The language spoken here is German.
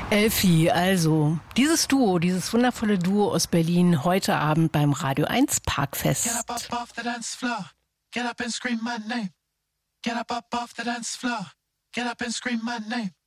Elfi, also dieses Duo, dieses wundervolle Duo aus Berlin, heute Abend beim Radio 1 Parkfest. Get up off the dance floor, get up and scream my name. Get up off the dance floor, get up and scream my name.